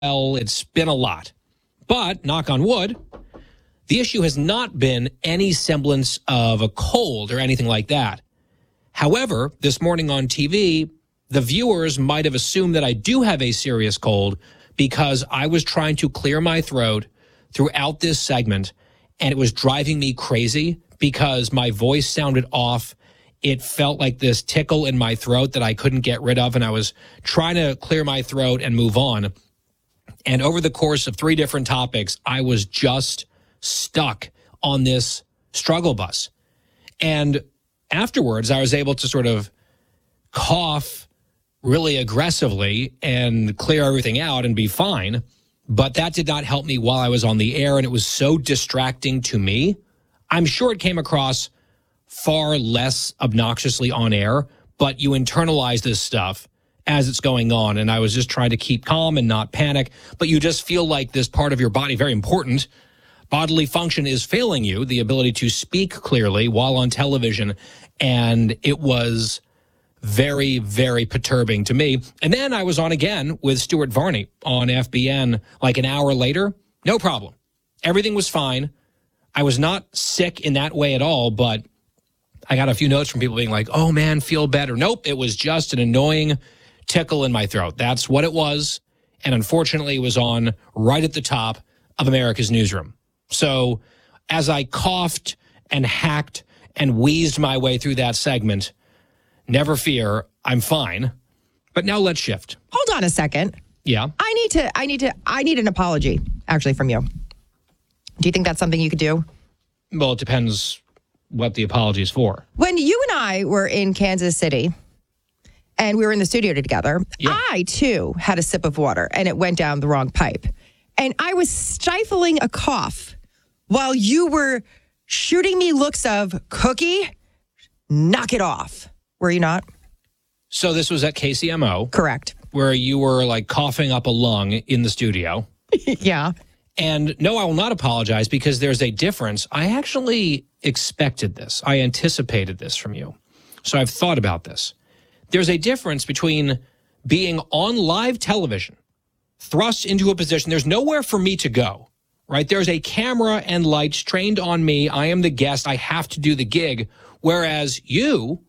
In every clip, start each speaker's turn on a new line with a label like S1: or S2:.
S1: Well, it's been a lot. But, knock on wood, the issue has not been any semblance of a cold or anything like that. However, this morning on TV, the viewers might have assumed that I do have a serious cold because I was trying to clear my throat throughout this segment, and it was driving me crazy because my voice sounded off. It felt like this tickle in my throat that I couldn't get rid of, and I was trying to clear my throat and move on. And over the course of 3 different topics, I was just stuck on this struggle bus. And afterwards, I was able to sort of cough really aggressively and clear everything out and be fine. But that did not help me while I was on the air, and it was so distracting to me. I'm sure it came across far less obnoxiously on air, but you internalize this stuff as it's going on. And I was just trying to keep calm and not panic. But you just feel like this part of your body, very important, bodily function is failing you, the ability to speak clearly while on television. And it was very, very perturbing to me. And then I was on again with Stuart Varney on FBN like an hour later. No problem. Everything was fine. I was not sick in that way at all, but I got a few notes from people being like, oh man, feel better. Nope, it was just an annoying tickle in my throat. That's what it was. And unfortunately, it was on right at the top of America's Newsroom. So as I coughed and hacked and wheezed my way through that segment, never fear, I'm fine. But now let's shift.
S2: Hold on a second.
S1: Yeah.
S2: I need an apology, actually, from you. Do you think that's something you could do?
S1: Well, it depends what the apology is for.
S2: When you and I were in Kansas City and we were in the studio together,
S1: yeah.
S2: I, too, had a sip of water and it went down the wrong pipe. And I was stifling a cough while you were shooting me looks of, Cookie, knock it off. Were you not?
S1: So this was at KCMO.
S2: Correct.
S1: Where you were like coughing up a lung in the studio.
S2: Yeah.
S1: And no, I will not apologize because there's a difference. I actually expected this. I anticipated this from you. So I've thought about this. There's a difference between being on live television, thrust into a position. There's nowhere for me to go, right? There's a camera and lights trained on me. I am the guest. I have to do the gig. Whereas you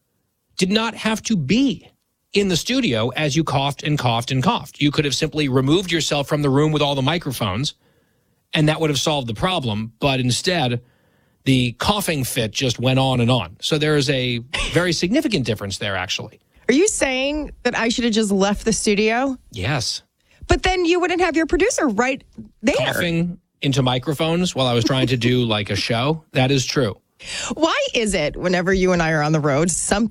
S1: did not have to be in the studio as you coughed and coughed and coughed. You could have simply removed yourself from the room with all the microphones, and that would have solved the problem. But instead, the coughing fit just went on and on. So there is a very significant difference there, actually.
S2: Are you saying that I should have just left the studio?
S1: Yes.
S2: But then you wouldn't have your producer right there.
S1: Coughing into microphones while I was trying to do like a show. That is true.
S2: Why is it whenever you and I are on the road,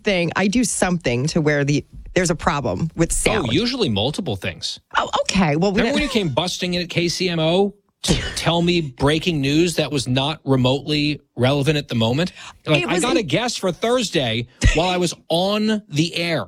S2: I do something to where there's a problem with sound?
S1: Oh, usually multiple things.
S2: Oh, okay. Well,
S1: remember when you came busting in at KCMO to tell me breaking news that was not remotely relevant at the moment? Like, I got a guest for Thursday while I was on the air.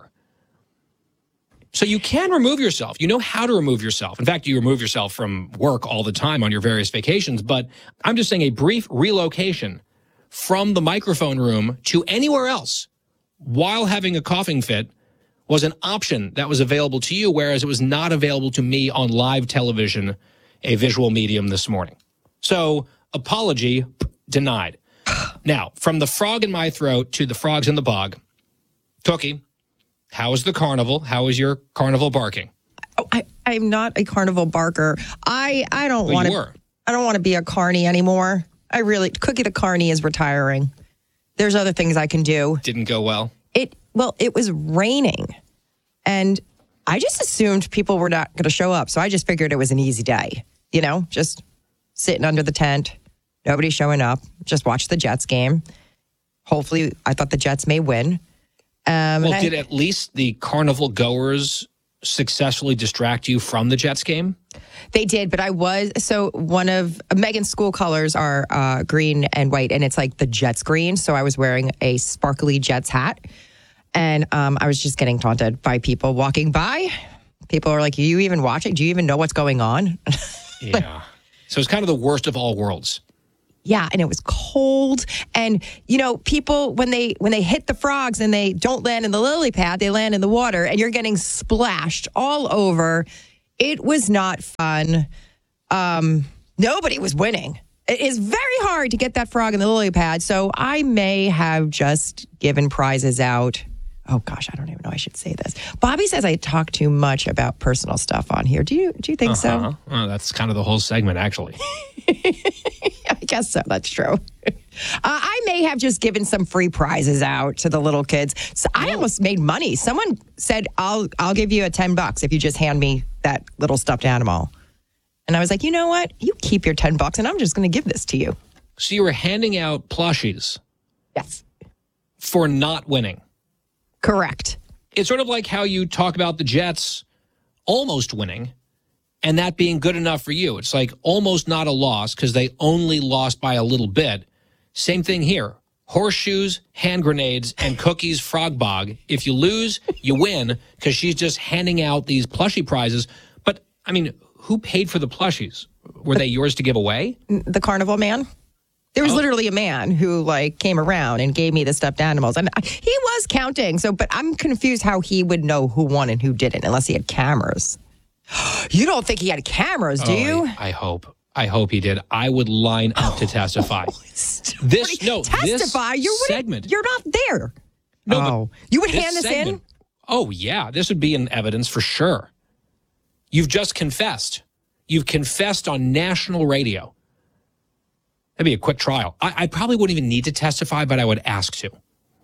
S1: So you can remove yourself. You know how to remove yourself. In fact, you remove yourself from work all the time on your various vacations. But I'm just saying a brief relocation from the microphone room to anywhere else while having a coughing fit was an option that was available to you, whereas it was not available to me on live television, a visual medium this morning. So apology denied. Now, from the frog in my throat to the frogs in the bog, Cookie, how is the carnival? How is your carnival barking?
S2: Oh, I'm not a carnival barker. I don't want to. I don't want to be a carny anymore. Cookie the Carney is retiring. There's other things I can do.
S1: Didn't go well?
S2: It was raining. And I just assumed people were not going to show up. So I just figured it was an easy day. You know, just sitting under the tent. Nobody showing up. Just watch the Jets game. Hopefully, I thought the Jets may win.
S1: Did at least the carnival goers successfully distract you from the Jets game?
S2: They did, but one of Megan's school colors are green and white, and it's like the Jets green. So I was wearing a sparkly Jets hat, and I was just getting taunted by people walking by. People are like, "Are you even watching? Do you even know what's going on?"
S1: Yeah. So it's kind of the worst of all worlds.
S2: Yeah, and it was cold. And, you know, people, when they hit the frogs and they don't land in the lily pad, they land in the water, and you're getting splashed all over. It was not fun. Nobody was winning. It is very hard to get that frog in the lily pad. So I may have just given prizes out. Oh gosh, I don't even know I should say this. Bobby says I talk too much about personal stuff on here. Do you think so?
S1: Well, that's kind of the whole segment, actually.
S2: I guess so. That's true. I may have just given some free prizes out to the little kids. So I almost made money. Someone said, I'll give you $10 if you just hand me that little stuffed animal. And I was like, you know what? You keep your $10 and I'm just going to give this to you.
S1: So you were handing out plushies.
S2: Yes.
S1: For not winning.
S2: Correct.
S1: It's sort of like how you talk about the Jets almost winning and that being good enough for you. It's like almost not a loss because they only lost by a little bit. Same thing here. Horseshoes, hand grenades, and cookies, frog bog. If you lose, you win because she's just handing out these plushie prizes. But, I mean, who paid for the plushies? Were they yours to give away?
S2: The carnival man. There was literally a man who came around and gave me the stuffed animals. And he was counting. But I'm confused how he would know who won and who didn't unless he had cameras. You don't think he had cameras, do you?
S1: I hope. I hope he did. I would line up to testify.
S2: Testify?
S1: This segment.
S2: You're not there.
S1: No,
S2: you would hand this in?
S1: Oh, yeah. This would be in evidence for sure. You've just confessed. You've confessed on national radio. That'd be a quick trial. I probably wouldn't even need to testify, but I would ask to.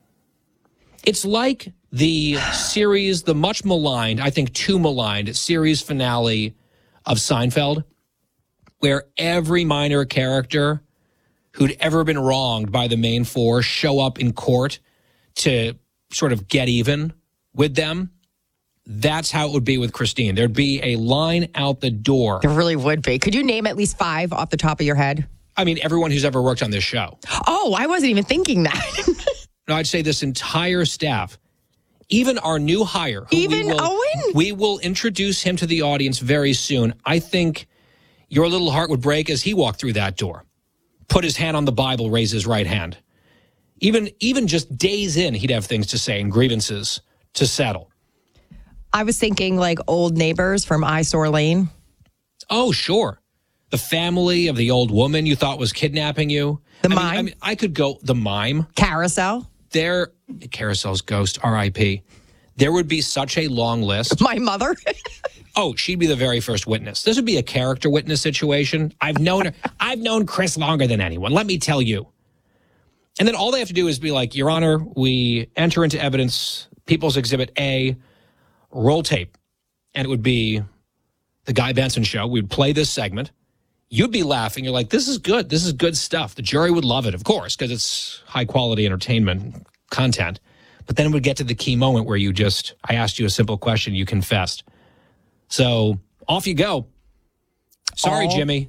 S1: It's like the series, the much maligned, I think too maligned, series finale of Seinfeld, where every minor character who'd ever been wronged by the main four show up in court to sort of get even with them. That's how it would be with Christine. There'd be a line out the door.
S2: There really would be. Could you name at least 5 off the top of your head?
S1: I mean, everyone who's ever worked on this show.
S2: Oh, I wasn't even thinking that.
S1: No, I'd say this entire staff, even our new hire.
S2: Owen?
S1: We will introduce him to the audience very soon. I think your little heart would break as he walked through that door. Put his hand on the Bible, raise his right hand. Even just days in, he'd have things to say and grievances to settle.
S2: I was thinking like Old Neighbors from Eyesore Lane.
S1: Oh, sure. The family of the old woman you thought was kidnapping you.
S2: The mime.
S1: I mean, I could go the mime.
S2: Carousel.
S1: Carousel's ghost, R.I.P. There would be such a long list.
S2: My mother.
S1: Oh, she'd be the very first witness. This would be a character witness situation. I've known her. I've known Chris longer than anyone. Let me tell you. And then all they have to do is be like, Your Honor, we enter into evidence, People's Exhibit A, roll tape. And it would be the Guy Benson Show. We'd play this segment. You'd be laughing. You're like, this is good. This is good stuff. The jury would love it, of course, because it's high-quality entertainment content. But then it would get to the key moment where I asked you a simple question, you confessed. So off you go. Sorry, Jimmy.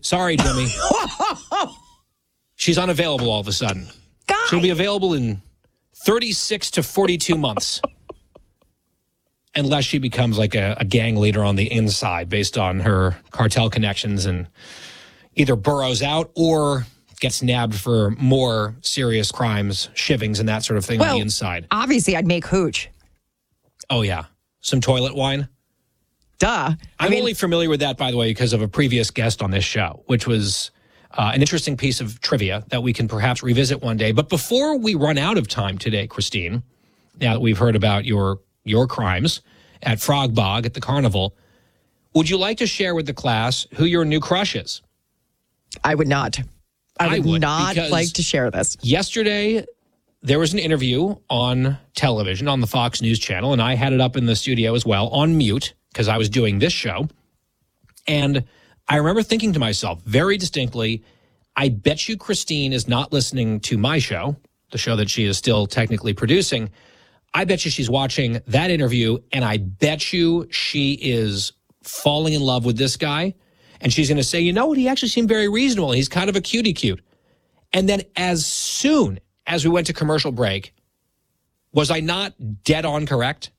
S1: She's unavailable all of a sudden.
S2: Guy.
S1: She'll be available in 36 to 42 months. Unless she becomes like a gang leader on the inside based on her cartel connections and either burrows out or gets nabbed for more serious crimes, shivings, and that sort of thing on the inside.
S2: Obviously, I'd make hooch.
S1: Oh, yeah. Some toilet wine?
S2: Duh.
S1: I'm only familiar with that, by the way, because of a previous guest on this show, which was an interesting piece of trivia that we can perhaps revisit one day. But before we run out of time today, Christine, now that we've heard about your crimes at Frog Bog at the carnival, would you like to share with the class who your new crush is?
S2: I would not. I would not like to share this.
S1: Yesterday, there was an interview on television on the Fox News channel, and I had it up in the studio as well on mute because I was doing this show. And I remember thinking to myself very distinctly, I bet you Christine is not listening to my show, the show that she is still technically producing. I bet you she's watching that interview, and I bet you she is falling in love with this guy. And she's going to say, you know what? He actually seemed very reasonable. He's kind of a cutie cute. And then as soon as we went to commercial break, was I not dead on correct?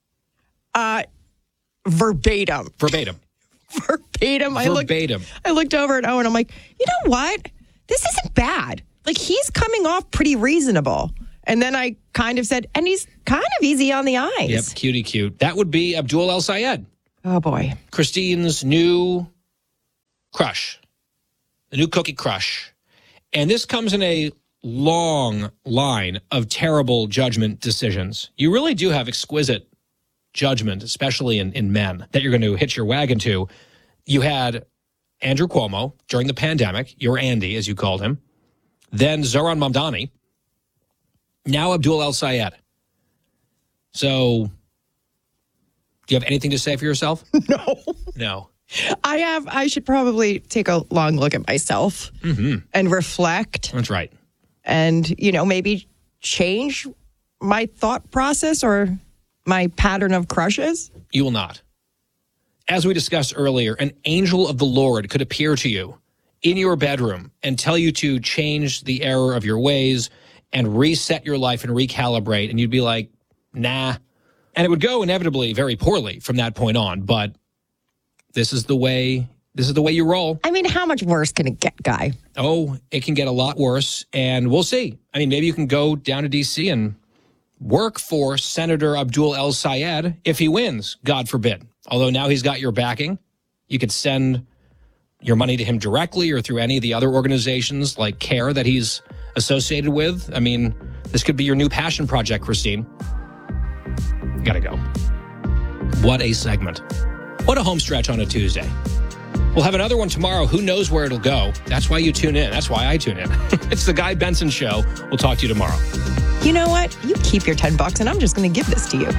S2: Verbatim.
S1: Verbatim.
S2: I looked over at Owen. I'm like, you know what? This isn't bad. Like, he's coming off pretty reasonable. And then I kind of said, and he's kind of easy on the eyes.
S1: Yep, cutie cute. That would be Abdul El Sayed.
S2: Oh, boy.
S1: Christine's new crush, the new cookie crush. And this comes in a long line of terrible judgment decisions. You really do have exquisite judgment, especially in men, that you're going to hitch your wagon to. You had Andrew Cuomo during the pandemic, your Andy, as you called him. Then Zohran Mamdani. Now Abdul El Sayed. So, do you have anything to say for yourself? No.
S2: I should probably take a long look at myself and reflect.
S1: That's right.
S2: And, maybe change my thought process or my pattern of crushes.
S1: You will not. As we discussed earlier, an angel of the Lord could appear to you in your bedroom and tell you to change the error of your ways and reset your life and recalibrate. And you'd be like, nah. And it would go inevitably very poorly from that point on. But this is the way you roll.
S2: I mean, how much worse can it get, Guy?
S1: Oh, it can get a lot worse. And we'll see. I mean, maybe you can go down to D.C. and work for Senator Abdul El Sayed if he wins, God forbid. Although now he's got your backing. You could send your money to him directly or through any of the other organizations like CARE that he's associated with. I mean, this could be your new passion project, Christine. Gotta go. What a segment. What a home stretch on a Tuesday. We'll have another one tomorrow. Who knows where it'll go? That's why you tune in. That's why I tune in. It's the Guy Benson Show. We'll talk to you tomorrow.
S2: You know what? You keep your $10 and I'm just going to give this to you.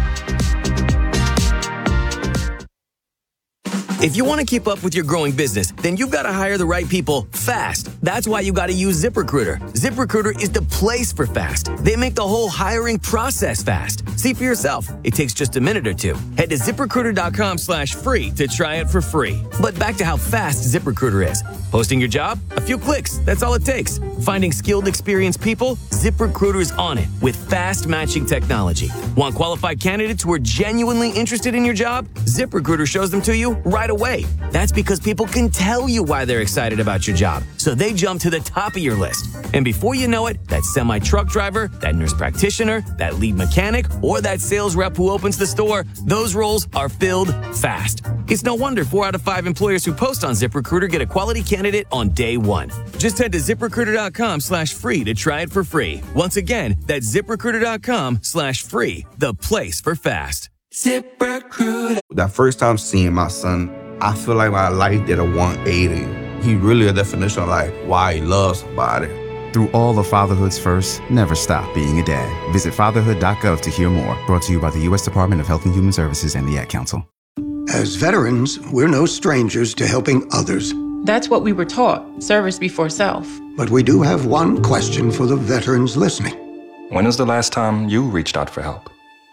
S3: If you want to keep up with your growing business, then you've got to hire the right people fast. That's why you got to use ZipRecruiter. ZipRecruiter is the place for fast. They make the whole hiring process fast. See for yourself. It takes just a minute or two. Head to ZipRecruiter.com/free to try it for free. But back to how fast ZipRecruiter is. Posting your job? A few clicks. That's all it takes. Finding skilled, experienced people? ZipRecruiter is on it with fast matching technology. Want qualified candidates who are genuinely interested in your job? ZipRecruiter shows them to you right away. That's because people can tell you why they're excited about your job, so they jump to the top of your list. And before you know it, that semi-truck driver, that nurse practitioner, that lead mechanic, or that sales rep who opens the store, those roles are filled fast. It's no wonder 4 out of 5 employers who post on ZipRecruiter get a quality candidate on day one. Just head to ZipRecruiter.com/free to try it for free. Once again, that's ZipRecruiter.com/free, the place for fast. ZipRecruiter.
S4: That first time seeing my son, I feel like my life did a 180. He really a definition of like why he loves somebody.
S5: Through all of fatherhood's first, never stop being a dad. Visit fatherhood.gov to hear more. Brought to you by the U.S. Department of Health and Human Services and the Ad Council.
S6: As veterans, we're no strangers to helping others.
S7: That's what we were taught, service before self.
S6: But we do have one question for the veterans listening.
S8: When was the last time you reached out for help?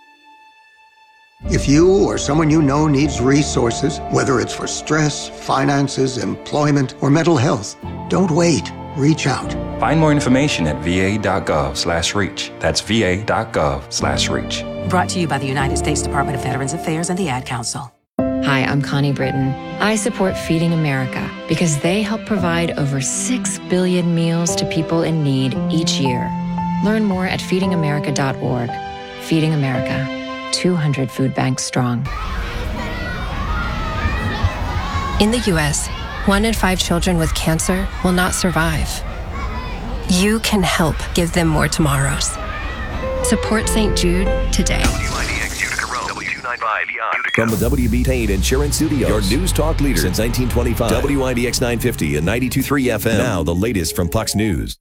S6: If you or someone you know needs resources, whether it's for stress, finances, employment, or mental health, don't wait. Reach out.
S8: Find more information at va.gov/reach. That's va.gov/reach.
S9: Brought to you by the United States Department of Veterans Affairs and the Ad Council.
S10: Hi, I'm Connie Britton. I support Feeding America because they help provide over 6 billion meals to people in need each year. Learn more at feedingamerica.org. Feeding America, 200 food banks strong.
S11: In the U.S., 1 in 5 children with cancer will not survive. You can help give them more tomorrows. Support St. Jude today.
S12: WIDX Utica Rome, W295 beyond Utica. From the WB Payne Insurance Studios, your news talk leader since 1925. WIDX 950 and 92.3 FM. Now the latest from Fox News.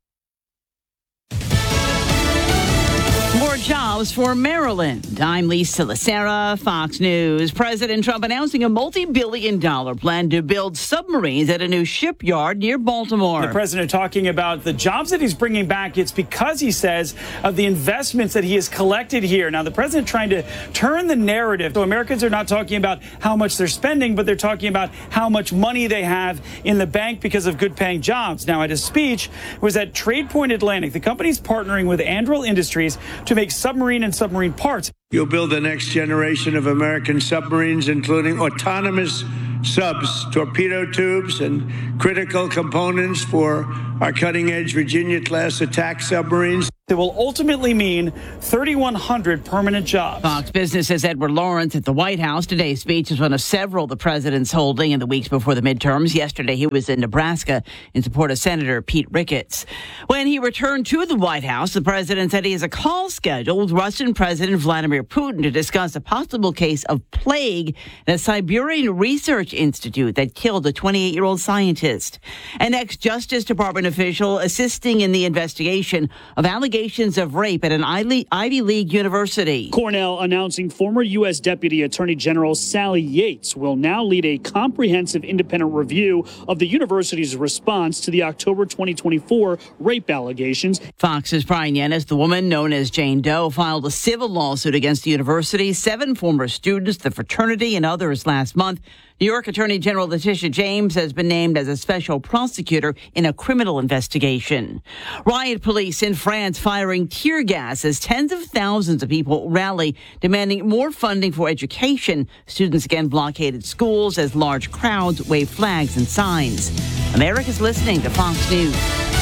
S13: More jobs for Maryland. I'm Lisa Lacera, Fox News. President Trump announcing a multi-billion-dollar plan to build submarines at a new shipyard near Baltimore.
S14: The president talking about the jobs that he's bringing back. It's because, he says, of the investments that he has collected here. Now, the president trying to turn the narrative. So Americans are not talking about how much they're spending, but they're talking about how much money they have in the bank because of good-paying jobs. Now, at his speech was at TradePoint Atlantic. The company's partnering with Anduril Industries to make submarine and submarine parts.
S15: You'll build the next generation of American submarines, including autonomous subs, torpedo tubes, and critical components for our cutting-edge Virginia-class attack submarines.
S14: That will ultimately mean 3,100 permanent jobs.
S13: Fox Business says Edward Lawrence at the White House. Today's speech is one of several the president's holding in the weeks before the midterms. Yesterday, he was in Nebraska in support of Senator Pete Ricketts. When he returned to the White House, the president said he has a call scheduled with Russian President Vladimir Putin to discuss a possible case of plague at a Siberian research institute that killed a 28-year-old scientist. An ex-Justice Department official assisting in the investigation of allegations of rape at an Ivy League university.
S14: Cornell announcing former U.S. Deputy Attorney General Sally Yates will now lead a comprehensive independent review of the university's response to the October 2024 rape allegations.
S13: Fox's Brian Yennis, the woman known as Jane Doe, filed a civil lawsuit against the university, 7 former students, the fraternity, and others last month. New York Attorney General Letitia James has been named as a special prosecutor in a criminal investigation. Riot police in France firing tear gas as tens of thousands of people rally, demanding more funding for education. Students again blockaded schools as large crowds waved flags and signs. America's listening to Fox News.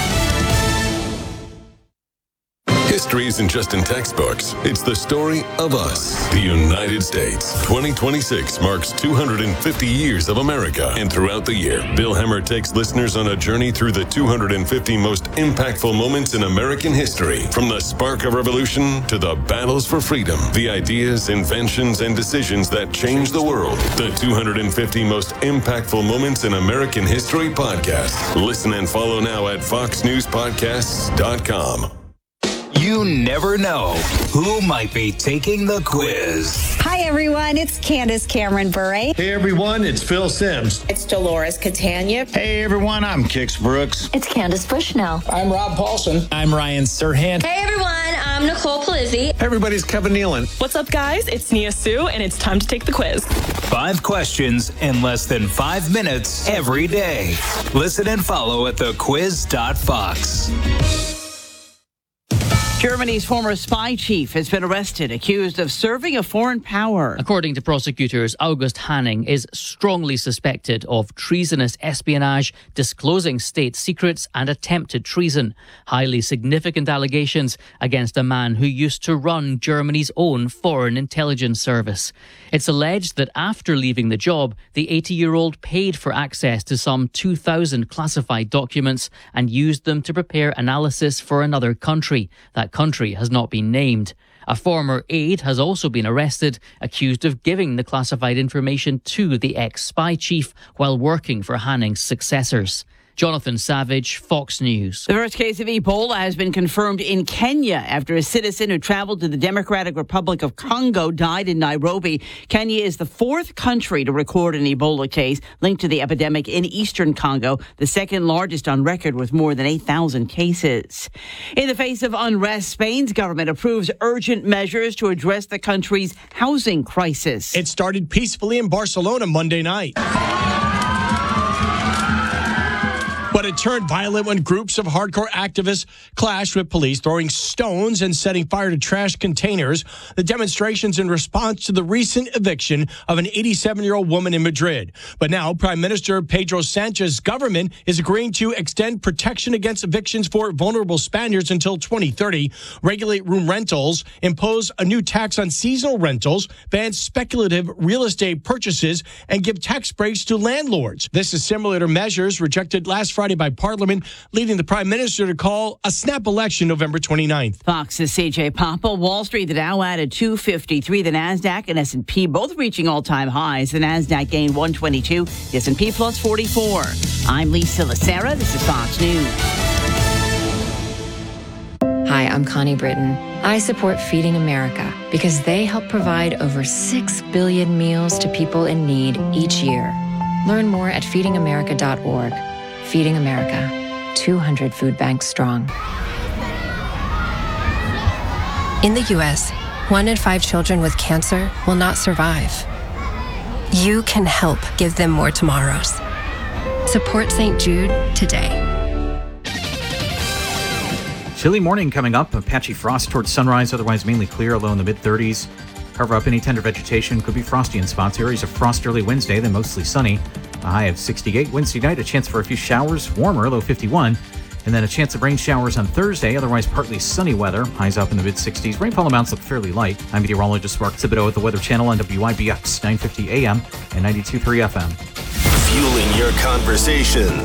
S16: History isn't just in textbooks. It's the story of us, the United States. 2026 marks 250 years of America. And throughout the year, Bill Hemmer takes listeners on a journey through the 250 most impactful moments in American history. From the spark of revolution to the battles for freedom, the ideas, inventions, and decisions that changed the world. The 250 most impactful moments in American history podcast. Listen and follow now at foxnewspodcasts.com.
S17: You never know who might be taking the quiz.
S18: Hi, everyone. It's Candace Cameron Bure.
S19: Hey, everyone. It's Phil Sims.
S20: It's Dolores Catania.
S19: Hey, everyone. I'm Kix Brooks.
S21: It's Candace Bushnell.
S22: I'm Rob Paulson.
S23: I'm Ryan Serhant.
S24: Hey, everyone. I'm Nicole Palizzi.
S19: Hey, everybody. It's Kevin Nealon.
S25: What's up, guys? It's Nia Sue, and it's time to take the quiz.
S17: 5 questions in less than 5 minutes every day. Listen and follow at thequiz.fox.
S13: Germany's former spy chief has been arrested, accused of serving a foreign power.
S26: According to prosecutors, August Hanning is strongly suspected of treasonous espionage, disclosing state secrets, and attempted treason. Highly significant allegations against a man who used to run Germany's own foreign intelligence service. It's alleged that after leaving the job, the 80-year-old paid for access to some 2,000 classified documents and used them to prepare analysis for another country. That country has not been named. A former aide has also been arrested, accused of giving the classified information to the ex-spy chief while working for Hanning's successors. Jonathan Savage, Fox News.
S13: The first case of Ebola has been confirmed in Kenya after a citizen who traveled to the Democratic Republic of Congo died in Nairobi. Kenya is the 4th country to record an Ebola case linked to the epidemic in eastern Congo, the second largest on record with more than 8,000 cases. In the face of unrest, Spain's government approves urgent measures to address the country's housing crisis.
S27: It started peacefully in Barcelona Monday night. But it turned violent when groups of hardcore activists clashed with police, throwing stones and setting fire to trash containers. The demonstrations in response to the recent eviction of an 87-year-old woman in Madrid. But now Prime Minister Pedro Sanchez's government is agreeing to extend protection against evictions for vulnerable Spaniards until 2030, regulate room rentals, impose a new tax on seasonal rentals, ban speculative real estate purchases, and give tax breaks to landlords. This is similar to measures rejected last Friday by Parliament, leading the Prime Minister to call a snap election November 29th.
S13: Fox's CJ Papa. Wall Street, the Dow added 253. The NASDAQ and S&P both reaching all-time highs. The NASDAQ gained 122. The S&P plus 44. I'm Lisa Lacera. This is Fox News.
S10: Hi, I'm Connie Britton. I support Feeding America because they help provide over 6 billion meals to people in need each year. Learn more at feedingamerica.org. Feeding America, 200 food banks strong.
S11: In the U.S., 1 in 5 children with cancer will not survive. You can help give them more tomorrows. Support St. Jude today.
S28: Chilly morning coming up. Patchy frost towards sunrise, otherwise mainly clear, low in the mid-30s. Cover up any tender vegetation. Could be frosty in spots. Areas of frost early Wednesday, then mostly sunny. A high of 68. Wednesday night, a chance for a few showers. Warmer, low 51. And then a chance of rain showers on Thursday, otherwise partly sunny weather. Highs up in the mid-60s. Rainfall amounts look fairly light. I'm meteorologist Mark Thibodeau at the Weather Channel on WIBX 950 AM and 92.3 FM.
S1: Fueling your conversation.